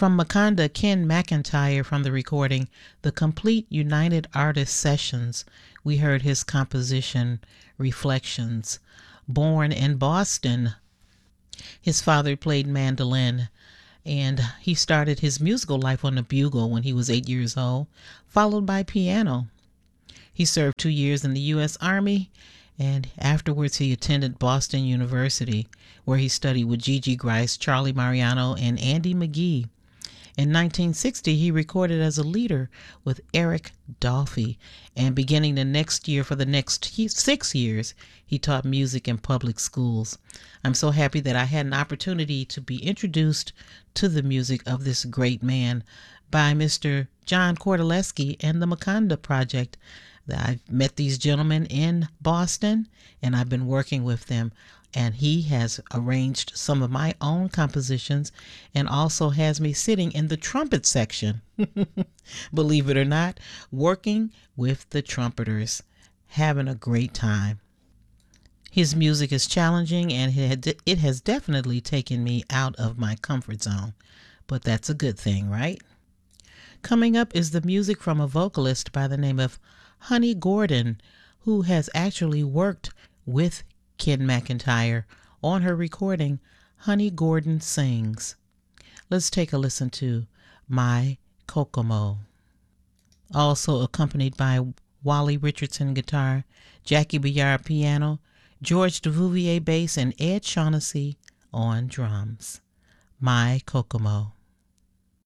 From Makonda, Ken McIntyre from the recording The Complete United Artists Sessions, we heard his composition Reflections. Born in Boston, his father played mandolin, and he started his musical life on the bugle when he was 8 years old, followed by piano. He served 2 years in the U.S. Army, and afterwards he attended Boston University, where he studied with Gigi Grice, Charlie Mariano, and Andy McGee. In 1960, he recorded as a leader with Eric Dolphy, and beginning the next year for the next 6 years, he taught music in public schools. I'm so happy that I had an opportunity to be introduced to the music of this great man by Mr. John Kordeleski and the Makonda Project. I've met these gentlemen in Boston, and I've been working with them. And he has arranged some of my own compositions and also has me sitting in the trumpet section, believe it or not, working with the trumpeters, having a great time. His music is challenging, and it has definitely taken me out of my comfort zone, but that's a good thing, right? Coming up is the music from a vocalist by the name of Honey Gordon, who has actually worked with Ken McIntyre on her recording Honey Gordon Sings. Let's take a listen to My Kokomo. Also accompanied by Wally Richardson guitar, Jackie Bayard piano, George Duvivier bass, and Ed Shaughnessy on drums. My Kokomo.